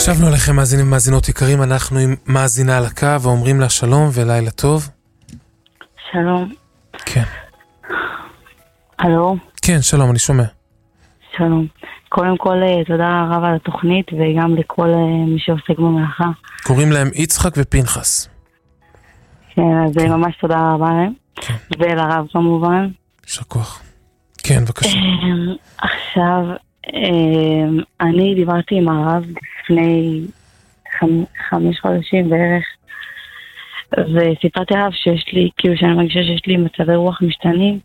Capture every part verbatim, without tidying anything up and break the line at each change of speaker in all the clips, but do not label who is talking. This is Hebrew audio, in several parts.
שבנו לכם מאזינים ומאזינות יקרים, אנחנו עם מאזינה על הקו ואומרים לה שלום ולילה טוב.
שלום.
כן.
הלו?
כן, שלום, אני שומע.
שלום. קודם כל, תודה רבה על התוכנית וגם לכל מי שעוסק במלאכה.
קוראים להם יצחק ופנחס.
כן, אז כן. ממש תודה רבה להם. כן. ולרב כמובן.
יישר כוח. כן, בבקשה.
עכשיו, אני דיברתי עם הרב לפני חמש חודשים בערך, וסיפרתי הרב שיש לי, כאילו שאני מרגישה שיש לי מצבי רוח משתנים,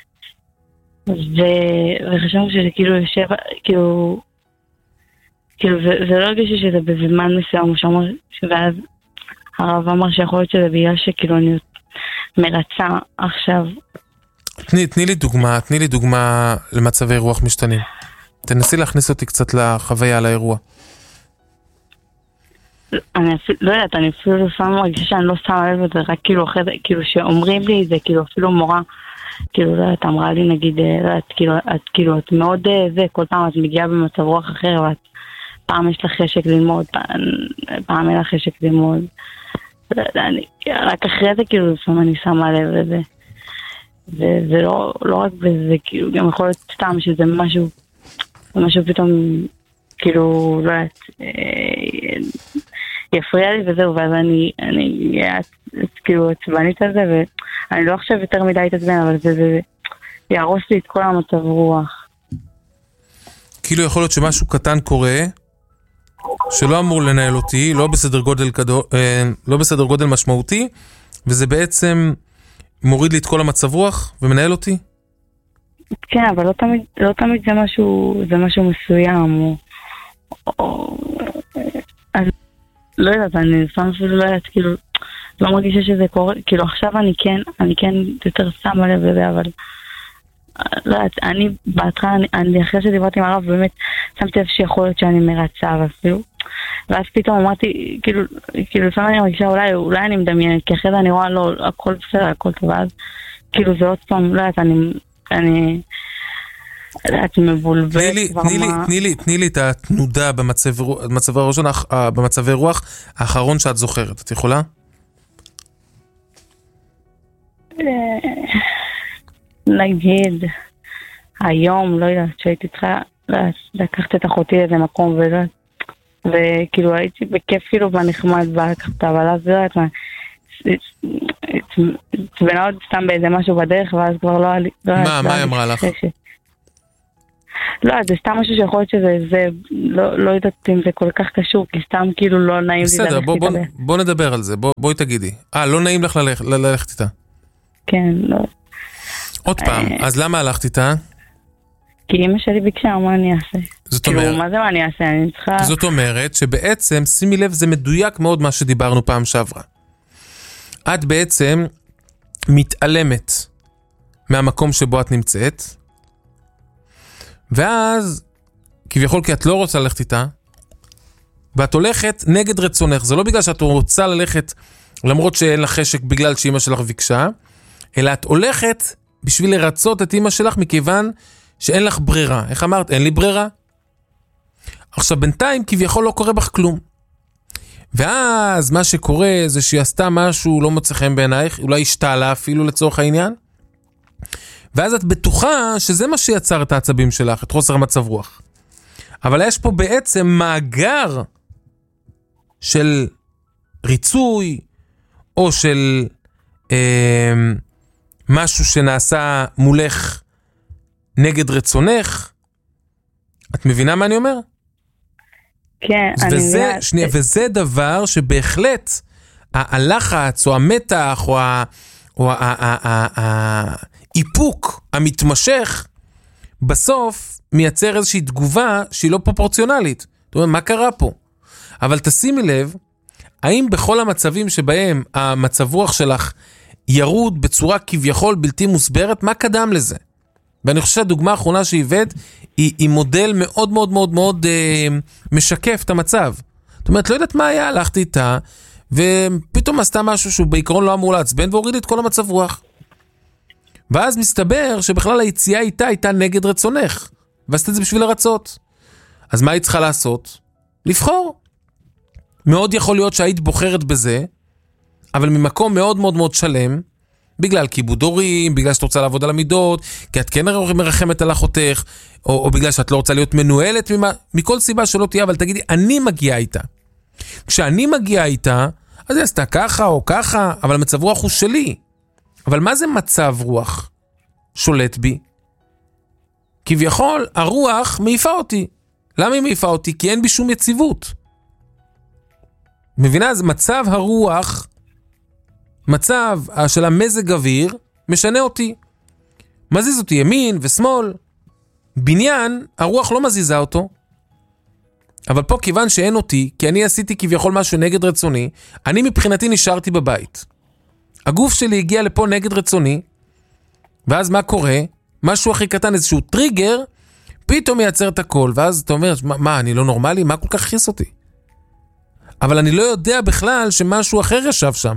וחשבנו שזה כאילו יושב, כאילו, כאילו, זה לא הרגיש שזה בזמן מסוים, שאומר, ואז הרב אמר שיכול להיות שזה בגלל שכאילו אני מרצה עכשיו.
תני, תני לי דוגמה, תני לי דוגמה למצבי רוח משתנים. תנסי להכניס אותי קצת לחוויה, על האירוע.
אני אפילו, לא יודעת, אני אפילו לפעמים מרגישה שאני לא שמה לב את זה, רק כאילו אחרי זה, כאילו שאומרים לי את זה, כאילו אפילו מורה, כאילו, לא יודעת, אמרה לי נגיד, לא יודעת, כאילו, את כאילו, את מאוד זה, כל פעם את מגיעה במצב רוח אחר, ואת פעם יש לך חשק ללמוד, פעם, פעם אין לך חשק ללמוד. לא יודע, אני, רק אחרי זה, כאילו, לפעמים אני שמה לב לזה. וזה לא, לא רק בזה, כאילו, גם יכול להיות סתם שזה משהו, משהו פתאום, כאילו, לא יודעת, יפריע לי וזהו, ואז אני, אני, כאילו, עצבנית על זה, ואני לא חושב יותר מדי התעצבן, אבל זה, זה, יהרוס לי את כל המצב רוח.
כאילו יכול להיות שמשהו קטן קורה, שלא אמור לנהל אותי, לא בסדר גודל גדול, לא בסדר גודל משמעותי, וזה בעצם מוריד לי את כל המצב רוח ומנהל אותי?
כן, אבל לא תמיד, לא תמיד זה משהו, זה משהו מסוים, או, או, אז, לא יודעת, אני לפעמים אפילו לא יודעת, כאילו, לא מרגישה שזה קורה, כאילו עכשיו אני כן, אני כן יותר שמה לב לזה, אבל, לא יודעת, אני בהתחלה, אני, אני אחרי שדיברתי עם הרב, באמת, שמתי לב שיכול להיות שאני מרצה, ואפילו, ואז פתאום אמרתי, כאילו, כאילו, לפעמים אני מרגישה, אולי, אולי אני מדמיינת, כי אחרי זה אני רואה, לא, הכל בסדר, הכל טוב, אז, כאילו, זה עוד פעם, לא יודעת, אני, אני, את מבולבלת.
תני לי, תני לי, תני לי את התנודה במצבי הראשון, במצבי רוח האחרון שאת זוכרת. את יכולה?
נגיד, היום, לא יודעת, שהייתי צריכה לקחת את אחותי לאיזה מקום, וכאילו הייתי בכיף כאילו בנחמד לקחת, אבל אז לא יודעת מה, התבנה עוד סתם באיזה משהו בדרך, ואז כבר לא...
מה, מה היא אמרה לך?
לא, זה סתם משהו שיכול להיות שזה, זה, לא, לא יודעת אם זה כל כך קשור, כי סתם כאילו לא נעים לי
ללכת איתה. בסדר, בוא, בוא נדבר על זה, בוא, בואי תגידי. אה, לא נעים לך ללכת, ללכת איתה?
כן, לא.
עוד פעם, אז למה הלכת איתה?
כי אמא שלי ביקשה, מה אני אעשה?
זאת אומרת...
כאילו, מה זה מה אני אעשה? אני צריכה...
זאת אומרת שבעצם, שימי לב, זה מדויק מאוד מה שדיברנו פעם שעברה. את בעצם מתעלמת מהמקום שבו את נמצאת, ואז, כביכול כי את לא רוצה ללכת איתה, ואת הולכת נגד רצונך. זה לא בגלל שאת רוצה ללכת, למרות שאין לך חשק בגלל שאמא שלך ביקשה, אלא את הולכת בשביל לרצות את אמא שלך, מכיוון שאין לך ברירה. איך אמרת? אין לי ברירה. עכשיו, בינתיים כביכול לא קורה בך כלום. ואז מה שקורה זה שהיא עשתה משהו לא מוצא חן בעינייך, אולי השתעלה אפילו לצורך העניין, ואז את בטוחה שזה מה שיצר את העצבים שלך, את חוסר המצב רוח. אבל יש פה בעצם מאגר של ריצוי, או של אה, משהו שנעשה מולך נגד רצונך. את מבינה מה אני אומר?
כן,
וזה,
אני...
שנייה, וזה דבר שבהחלט הלחץ או המתח או ה... או ה... ה... ה... ה... איפוק המתמשך בסוף מייצר איזושהי תגובה שהיא לא פרופורציונלית. זאת אומרת, מה קרה פה? אבל תשימי לב, האם בכל המצבים שבהם המצב רוח שלך ירוד בצורה כביכול בלתי מוסברת, מה קדם לזה? ואני חושב שהדוגמה האחרונה שהבאת היא, היא מודל מאוד מאוד מאוד מאוד אה, משקף את המצב. זאת אומרת, לא יודעת מה היה, הלכתי איתה, ופתאום עשתה משהו שהוא בעיקרון לא אמור לעצבן, והוריד את כל המצב רוח. ואז מסתבר שבכלל היציאה איתה הייתה נגד רצונך, ועשת את זה בשביל לרצות. אז מה היא צריכה לעשות? לבחור. מאוד יכול להיות שהיית בוחרת בזה, אבל ממקום מאוד מאוד מאוד שלם, בגלל כיבוד הורים, בגלל שאת רוצה לעבוד על המידות, כי את כן מרחמת על אחותך, או, או בגלל שאת לא רוצה להיות מנוהלת, ממה, מכל סיבה שלא תהיה, אבל תגידי, אני מגיעה איתה. כשאני מגיעה איתה, אז היא עשתה ככה או ככה, אבל המצב רוח הוא שלי. אבל מה זה מצב רוח שולט בי? כביכול, הרוח מעיפה אותי. למה היא מעיפה אותי? כי אין בי שום יציבות. מבינה? אז מצב הרוח, מצב של המזג אוויר, משנה אותי. מזיז אותי ימין ושמאל. בניין, הרוח לא מזיזה אותו. אבל פה כיוון שאין אותי, כי אני עשיתי כביכול משהו נגד רצוני, אני מבחינתי נשארתי בבית. הגוף שלי הגיע לפה נגד רצוני, ואז מה קורה? משהו הכי קטן, איזשהו טריגר, פתאום מייצר את הכל, ואז אתה אומר, מה, מה, אני לא נורמלי? מה כל כך חיס אותי? אבל אני לא יודע בכלל שמשהו אחר ישב שם.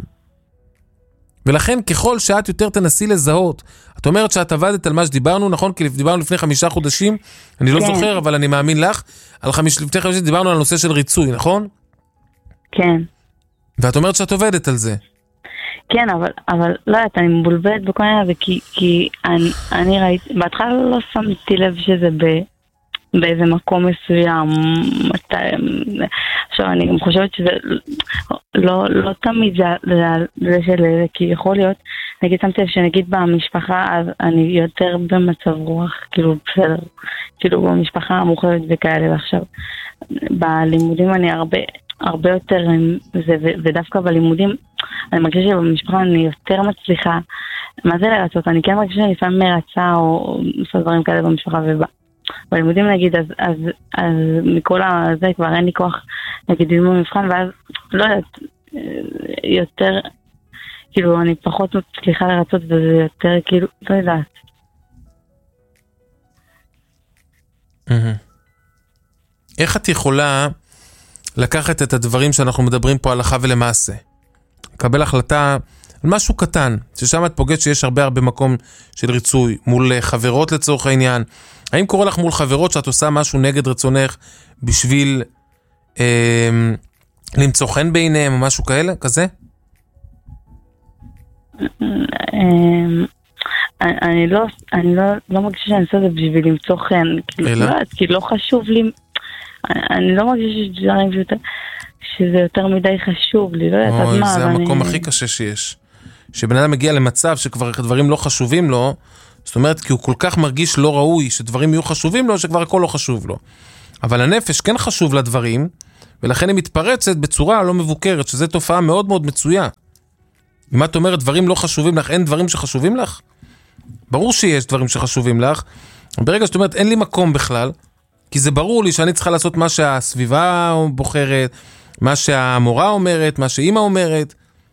ולכן ככל שאת יותר תנסי לזהות, את אומרת שאת עבדת על מה שדיברנו, נכון? כי דיברנו לפני חמישה חודשים, אני לא כן. זוכר, אבל אני מאמין לך, על חמיש, לפני חמישה דיברנו על נושא של ריצוי, נכון?
כן.
ואת אומרת שאת עובדת על זה.
כן, אבל, אבל לא יודעת, אני מבולבלת בכל העניין הזה, כי, כי אני, אני ראיתי, בהתחלה לא שמתי לב שזה ב, באיזה מקום מסוים, מתי, עכשיו אני גם חושבת שזה לא, לא תמיד זה, זה, זה של זה, כי יכול להיות, נגיד שמתי לב שנגיד במשפחה, אז אני יותר במצב רוח, כאילו בסדר, כאילו במשפחה המורחבת וכאלה, ועכשיו בלימודים אני הרבה, הרבה יותר עם זה, ודווקא בלימודים, אני מרגישה שבמשפחה אני יותר מצליחה, מה זה לרצות? אני כן מרגישה שאני לפעמים מרצה או עושה דברים כאלה במשפחה, ובלימודים נגיד, אז, אז, אז מכל הזה כבר אין לי כוח, נגיד ללמוד מבחן, ואז לא יודעת, יותר, כאילו אני פחות מצליחה לרצות, וזה יותר כאילו, לא יודעת.
איך את יכולה לקחת את הדברים שאנחנו מדברים פה הלכה ולמעשה? לקבל החלטה על משהו קטן, ששם את פוגעת שיש הרבה הרבה מקום של ריצוי, מול חברות לצורך העניין. האם קורה לך מול חברות שאת עושה משהו נגד רצונך, בשביל אה, למצוא חן בעיניהם או משהו כאלה, כזה?
אני לא, אני לא, לא מרגישה שאני עושה את זה בשביל למצוא חן, כי לא חשוב לי, אני לא מרגישה שיש דברים שיותר, שזה יותר מדי חשוב לי, לא יודעת, אז מה,
זה המקום הכי קשה שיש. שבן אדם מגיע למצב שכבר דברים לא חשובים לו, זאת אומרת, כי הוא כל כך מרגיש לא ראוי שדברים יהיו חשובים לו, שכבר הכל לא חשוב לו. אבל הנפש כן חשוב לדברים, ולכן היא מתפרצת בצורה לא מבוקרת, שזו תופעה מאוד מאוד מצויה. אם את אומרת דברים לא חשובים לך, אין דברים שחשובים לך? ברור שיש דברים שחשובים לך. ברגע שאת אומרת, אין לי מקום בכלל, כי זה ברור לי שאני צריכה לעשות מה שהסביבה בוחרת, מה שהמורה אומרת, מה שאימא אומרת.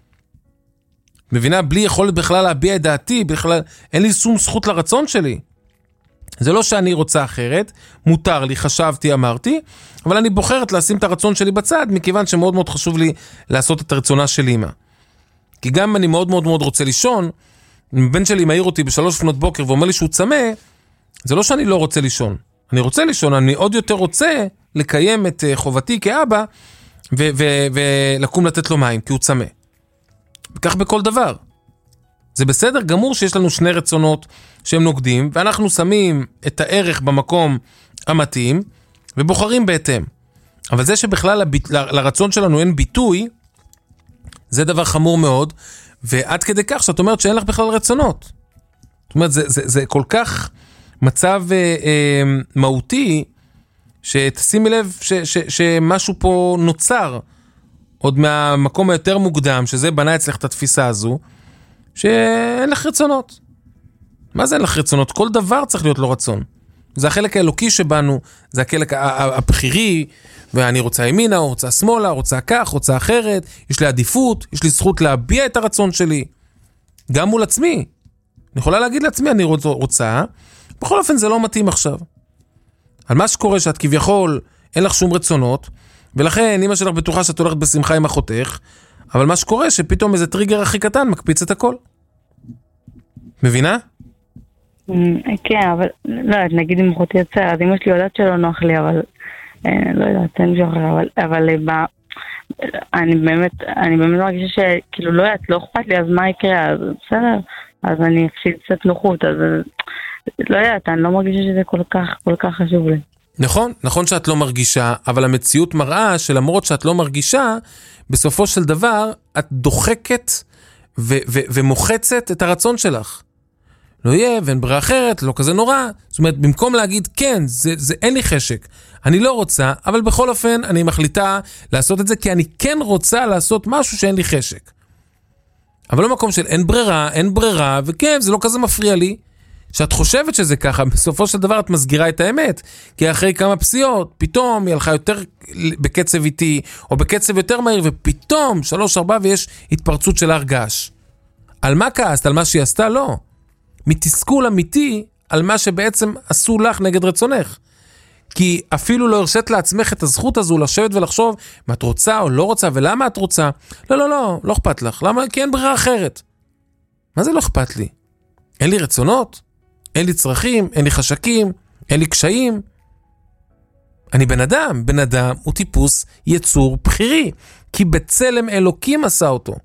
מבינה, בלי יכולת בכלל להביע את דעתי, בכלל אין לי שום זכות לרצון שלי. זה לא שאני רוצה אחרת, מותר לי, חשבתי, אמרתי, אבל אני בוחרת לשים את הרצון שלי בצד, מכיוון שמאוד מאוד חשוב לי לעשות את הרצונה של אימא. כי גם אני מאוד מאוד מאוד רוצה לישון, בן שלי מעיר אותי בשלוש לפנות בוקר ואומר לי שהוא צמא, זה לא שאני לא רוצה לישון. אני רוצה לישון, אני עוד יותר רוצה לקיים את חובתי כאבא, ו- ו- ולקום לתת לו מים, כי הוא צמא. וכך בכל דבר. זה בסדר גמור שיש לנו שני רצונות שהם נוגדים, ואנחנו שמים את הערך במקום המתאים, ובוחרים בהתאם. אבל זה שבכלל הביט... ל- לרצון שלנו אין ביטוי, זה דבר חמור מאוד, ועד כדי כך שאת אומרת שאין לך בכלל רצונות. זאת אומרת, זה, זה, זה כל כך מצב אה, אה, מהותי, שתשימי לב ש, ש, שמשהו פה נוצר, עוד מהמקום היותר מוקדם, שזה בנה אצלך את התפיסה הזו, שאין לך רצונות. מה זה אין לך רצונות? כל דבר צריך להיות לו רצון. זה החלק האלוקי שבנו, זה החלק הבחירי, ואני רוצה ימינה, או רוצה שמאלה, רוצה כך, רוצה אחרת, יש לי עדיפות, יש לי זכות להביע את הרצון שלי, גם מול עצמי. אני יכולה להגיד לעצמי, אני רוצה, בכל אופן זה לא מתאים עכשיו. על מה שקורה שאת כביכול, אין לך שום רצונות, ולכן אמא שלך בטוחה שאת הולכת בשמחה עם אחותך, אבל מה שקורה שפתאום איזה טריגר הכי קטן מקפיץ את הכל. מבינה?
כן, אבל לא יודעת, נגיד אם אחותי יוצא, אז אמא שלי יודעת שלא נוח לי, אבל לא יודעת, אין משהו אחר, אבל אני באמת, אני באמת מרגישה שכאילו לא יודעת, לא אכפת לי, אז מה יקרה? אז בסדר, אז אני אפסיד קצת נוחות, אז לא יודעת, אני לא מרגישה שזה כל כך, כל כך חשוב לי.
נכון, נכון שאת לא מרגישה, אבל המציאות מראה שלמרות שאת לא מרגישה, בסופו של דבר את דוחקת ו- ו- ומוחצת את הרצון שלך. לא יהיה, ואין ברירה אחרת, לא כזה נורא. זאת אומרת, במקום להגיד, כן, זה, זה אין לי חשק, אני לא רוצה, אבל בכל אופן אני מחליטה לעשות את זה, כי אני כן רוצה לעשות משהו שאין לי חשק. אבל לא מקום של אין ברירה, אין ברירה, וכן, זה לא כזה מפריע לי. שאת חושבת שזה ככה, בסופו של דבר את מסגירה את האמת, כי אחרי כמה פסיעות, פתאום היא הלכה יותר בקצב איטי, או בקצב יותר מהיר, ופתאום, שלוש, ארבע, ויש התפרצות של הרגש. על מה כעסת? על מה שהיא עשתה? לא. מתסכול אמיתי על מה שבעצם עשו לך נגד רצונך. כי אפילו לא הרשת לעצמך את הזכות הזו לשבת ולחשוב מה את רוצה או לא רוצה ולמה את רוצה. לא, לא, לא, לא אכפת לך. למה? כי אין ברירה אחרת. מה זה לא אכפת לי? אין לי רצונות? אין לי צרכים? אין לי חשקים? אין לי קשיים? אני בן אדם. בן אדם הוא טיפוס יצור בחירי. כי בצלם אלוקים עשה אותו.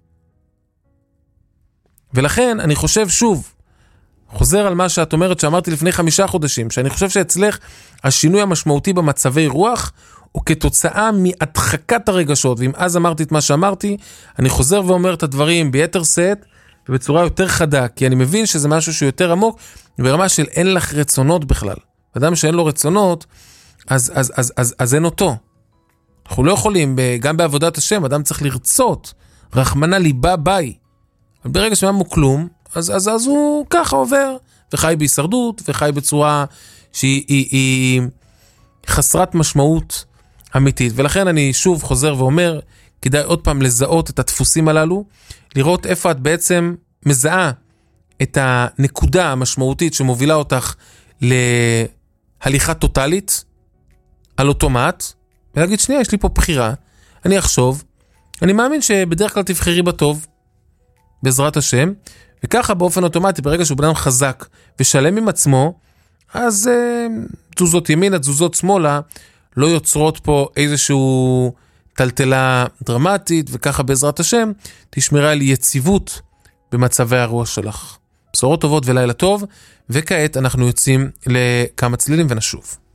ולכן אני חושב שוב, חוזר על מה שאת אומרת שאמרתי לפני חמישה חודשים, שאני חושב שאצלך השינוי המשמעותי במצבי רוח הוא כתוצאה מהדחקת הרגשות, ואם אז אמרתי את מה שאמרתי, אני חוזר ואומר את הדברים ביתר שאת ובצורה יותר חדה, כי אני מבין שזה משהו שהוא יותר עמוק, ברמה של אין לך רצונות בכלל. אדם שאין לו רצונות, אז, אז, אז, אז, אז אין אותו. אנחנו לא יכולים, גם בעבודת השם, אדם צריך לרצות, רחמנה ליבה ביי. אבל ברגע שמאמו כלום, אז, אז, אז הוא ככה עובר, וחי בהישרדות, וחי בצורה שהיא היא, היא חסרת משמעות אמיתית. ולכן אני שוב חוזר ואומר, כדאי עוד פעם לזהות את הדפוסים הללו, לראות איפה את בעצם מזהה את הנקודה המשמעותית שמובילה אותך להליכה טוטלית, על אוטומט, ולהגיד, שנייה, יש לי פה בחירה, אני אחשוב, אני מאמין שבדרך כלל תבחרי בטוב, בעזרת השם, וככה באופן אוטומטי, ברגע שהוא בנם חזק ושלם עם עצמו, אז אה, תזוזות ימינה, תזוזות שמאלה, לא יוצרות פה איזשהו טלטלה דרמטית, וככה בעזרת השם, תשמרה על יציבות במצבי הרוח שלך. בשורות טובות ולילה טוב, וכעת אנחנו יוצאים לכמה צלילים ונשוב.